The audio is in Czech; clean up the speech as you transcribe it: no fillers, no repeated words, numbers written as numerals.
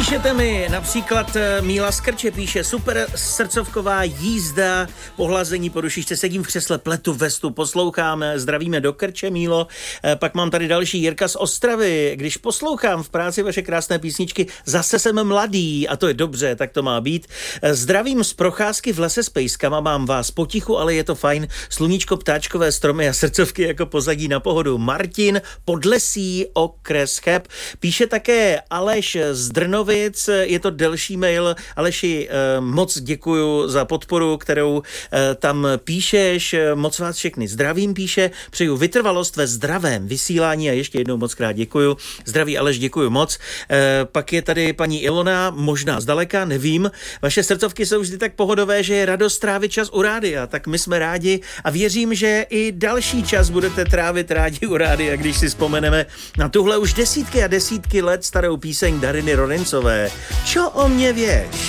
Píšete mi například Míla Skrče píše super srdcovková jízda, pohlazení po dušičce, sedím v křesle, pletu vestu, poslouchám, zdravíme do Krče, Mílo. Pak mám tady další Jirka z Ostravy, když poslouchám v práci vaše krásné písničky, zase jsem mladý a to je dobře, tak to má být. Zdravím z procházky v lese s pejskama, mám vás potichu, ale je to fajn, sluníčko, ptáčkové stromy a srdcovky jako pozadí na pohodu. Martin, Podlesí, okres Cheb. Píše také Aleš z Drnovic, je to delší mail. Aleši, moc děkuju za podporu, kterou tam píšeš, moc vás všechny zdravím, píše, přeju vytrvalost ve zdravém vysílání a ještě jednou moc krát děkuju. Zdraví Aleš, děkuju moc. Pak je tady paní Ilona, možná zdaleka, nevím. Vaše srdcovky jsou vždy tak pohodové, že je radost trávit čas u rádia, tak my jsme rádi a věřím, že i další čas budete trávit rádi u rádia, když si vzpomeneme na tuhle už desítky a desítky let starou píseň Dariny Rorencové. Čo o mě věš?